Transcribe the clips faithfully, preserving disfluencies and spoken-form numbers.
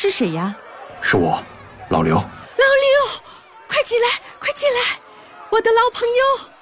是谁呀？ 是我，老刘。 老刘，快进来，快进来，我的老朋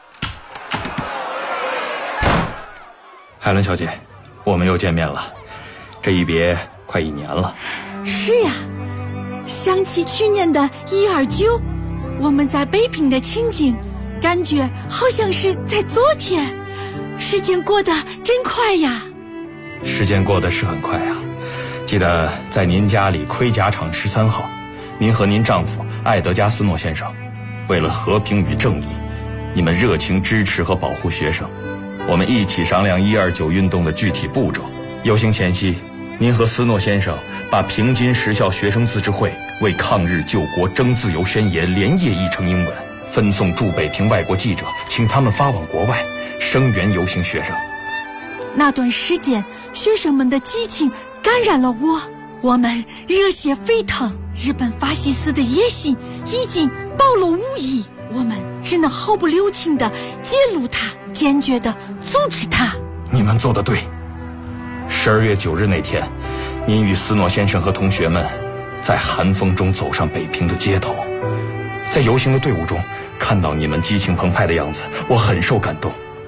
友。 海伦小姐，我们又见面了，这一别快一年了。 是呀，想起去年的一二九，我们在北平的情景，感觉好像是在昨天。时间过得真快呀。 时间过得是很快啊。记得在您家里盔甲厂十三号，您和您丈夫艾德加斯诺先生，为了和平与正义，你们热情支持和保护学生。我们一起商量一二九运动的具体步骤。游行前夕，您和斯诺先生把平津实校学生自治会为抗日救国争自由宣言连夜译成英文，分送驻北平外国记者，请他们发往国外声援游行学生。 那段时间，学生们的激情感染了我，我们热血沸腾。日本法西斯的野心已经暴露无遗，我们只能毫不留情地揭露它，坚决地阻止它。 你们做得对。十二月九日那天，您与斯诺先生和同学们在寒风中走上北平的街头，在游行的队伍中看到你们激情澎湃的样子，我很受感动。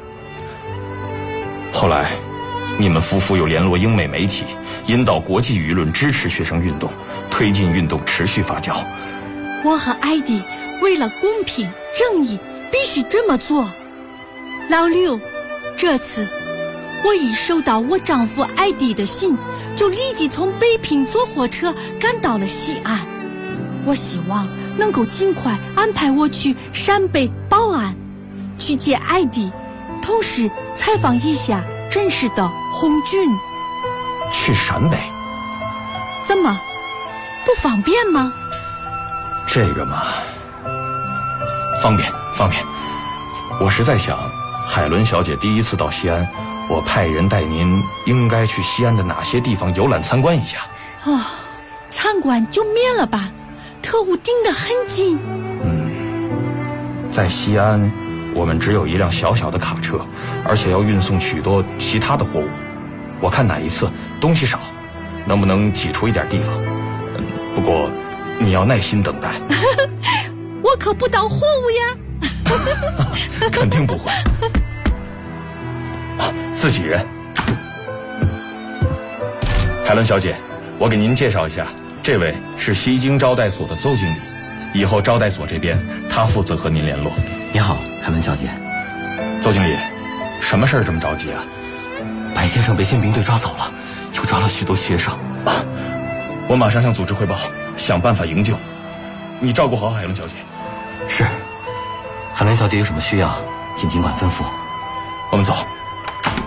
后来你们夫妇又联络英美媒体，引导国际舆论支持学生运动，推进运动持续发酵。 我和艾迪为了公平正义必须这么做。老刘，这次我一收到我丈夫艾迪的信，就立即从北平坐火车赶到了西安。我希望能够尽快安排我去陕北保安，去接艾迪，同时采访一下真实的红军。 去陕北？ 怎么，不方便吗？ 这个嘛，方便方便。我是在想，海伦小姐第一次到西安，我派人带您应该去西安的哪些地方游览参观一下。 哦，参观就免了吧，特务盯得很紧。 嗯，在西安我们只有一辆小小的卡车，而且要运送许多其他的货物，我看哪一次东西少，能不能挤出一点地方。嗯，不过你要耐心等待。 我可不当货物呀。 肯定不会。啊，自己人。海伦小姐，我给您介绍一下，这位是西京招待所的邹经理，以后招待所这边他负责和您联络。 你好，海伦小姐。 邹经理，什么事儿这么着急啊？ 白先生被宪兵队抓走了，又抓了许多学生。 啊，我马上向组织汇报，想办法营救。你照顾好海伦小姐。 是。海伦小姐有什么需要，请尽管吩咐。 我们走。